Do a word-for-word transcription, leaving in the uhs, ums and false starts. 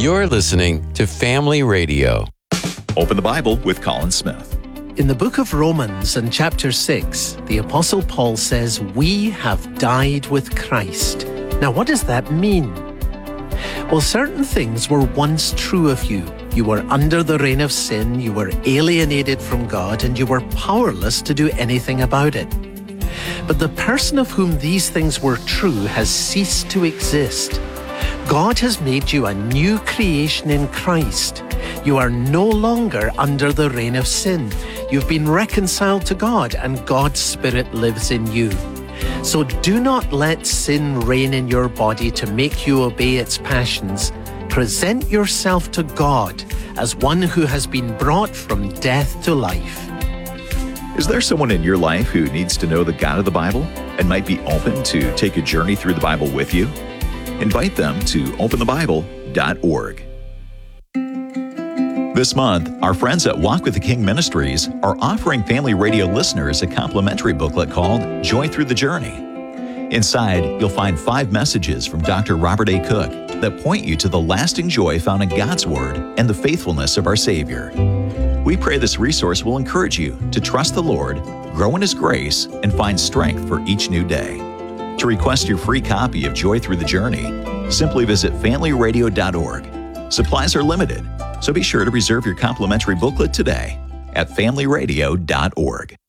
You're listening to Family Radio. Open the Bible with Colin Smith. In the book of Romans and chapter six, the Apostle Paul says, "We have died with Christ." Now, what does that mean? Well, certain things were once true of you. You were under the reign of sin, you were alienated from God, and you were powerless to do anything about it. But the person of whom these things were true has ceased to exist. God has made you a new creation in Christ. You are no longer under the reign of sin. You've been reconciled to God, and God's Spirit lives in you. So do not let sin reign in your body to make you obey its passions. Present yourself to God as one who has been brought from death to life. Is there someone in your life who needs to know the God of the Bible and might be open to take a journey through the Bible with you? Invite them to open the bible dot org. This month, our friends at Walk with the King Ministries are offering Family Radio listeners a complimentary booklet called Joy Through the Journey. Inside, you'll find five messages from Doctor Robert A. Cook that point you to the lasting joy found in God's Word and the faithfulness of our Savior. We pray this resource will encourage you to trust the Lord, grow in His grace, and find strength for each new day. To request your free copy of Joy Through the Journey, simply visit family radio dot org. Supplies are limited, so be sure to reserve your complimentary booklet today at family radio dot org.